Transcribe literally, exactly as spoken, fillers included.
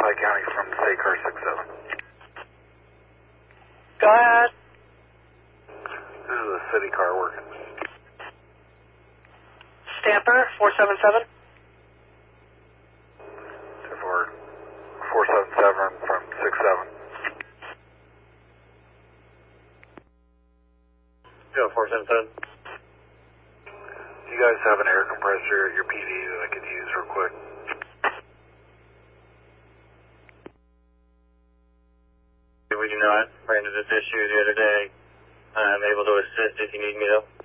Lehigh County from State Car six seven. Go ahead. This is a city car working. Stamper, four seven seven. For four seven seven from six seven. Go, four seven seven. Do you guys have an air compressor at your P D that I could use real quick? We do not. Ran into this issue the other day. I'm able to assist if you need me though.